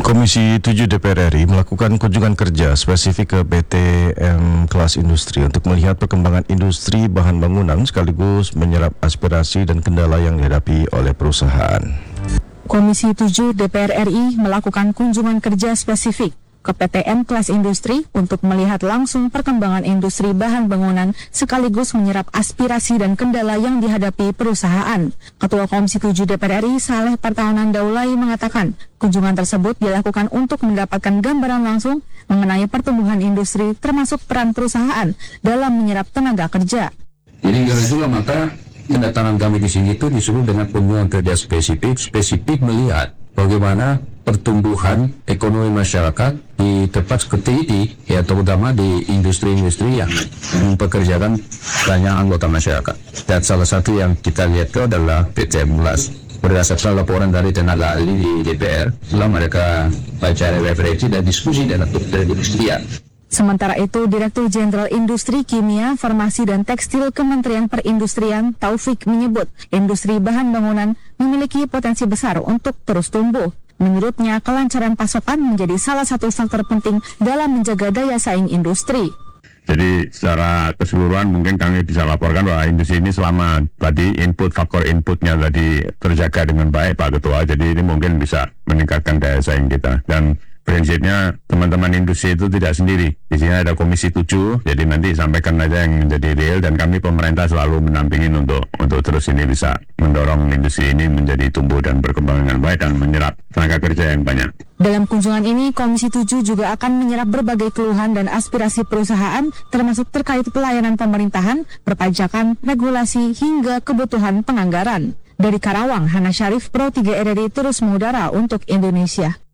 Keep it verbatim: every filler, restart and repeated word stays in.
Komisi tujuh D P R R I melakukan kunjungan kerja spesifik ke P T M Kelas Industri untuk melihat perkembangan industri bahan bangunan sekaligus menyerap aspirasi dan kendala yang dihadapi oleh perusahaan. Komisi tujuh D P R R I melakukan kunjungan kerja spesifik ke P T M Kelas Industri untuk melihat langsung perkembangan industri bahan bangunan sekaligus menyerap aspirasi dan kendala yang dihadapi perusahaan. Ketua Komisi tujuh D P R R I Saleh Partahanan Daulay mengatakan, kunjungan tersebut dilakukan untuk mendapatkan gambaran langsung mengenai pertumbuhan industri termasuk peran perusahaan dalam menyerap tenaga kerja. Jadi karena itulah maka kedatangan kami di sini itu disebut dengan kunjungan kerja spesifik, spesifik melihat bagaimana pertumbuhan ekonomi masyarakat di tempat seperti ini, ya terutama di industri-industri yang mempekerjakan banyak anggota masyarakat. Dan salah satu yang kita lihat itu adalah P T M Kelas. Berdasarkan laporan dari tenaga ahli di D P R, setelah mereka baca referensi dan diskusi dengan dokter industrian. Sementara itu, Direktur Jenderal Industri Kimia, Farmasi dan Tekstil Kementerian Perindustrian Taufik menyebut industri bahan bangunan memiliki potensi besar untuk terus tumbuh. Menurutnya, kelancaran pasokan menjadi salah satu faktor penting dalam menjaga daya saing industri. Jadi secara keseluruhan mungkin kami bisa laporkan bahwa industri ini selama tadi input, faktor inputnya tadi terjaga dengan baik Pak Ketua, jadi ini mungkin bisa meningkatkan daya saing kita. Dan prinsipnya teman-teman industri itu tidak sendiri. Di sini ada Komisi tujuh, jadi nanti sampaikan aja yang menjadi real, dan kami pemerintah selalu mendampingin untuk untuk terus ini bisa mendorong industri ini menjadi tumbuh dan berkembang dengan baik dan menyerap tenaga kerja yang banyak. Dalam kunjungan ini, Komisi tujuh juga akan menyerap berbagai keluhan dan aspirasi perusahaan, termasuk terkait pelayanan pemerintahan, perpajakan, regulasi, hingga kebutuhan penganggaran. Dari Karawang, Hana Syarif, Pro tiga R R I terus mengudara untuk Indonesia.